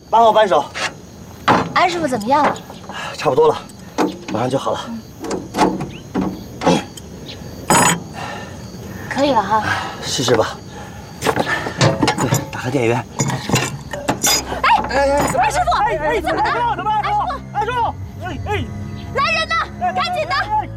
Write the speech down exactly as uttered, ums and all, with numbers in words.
八号扳手。 安师傅怎么样了？ 差不多了，马上就好了。 可以了哈。 试试吧。对，打开电源。 哎，二师傅， 哎哎， 怎么了？ 怎么办？怎么办？ 二师傅， 二师傅，哎哎， 来人呐！赶紧的！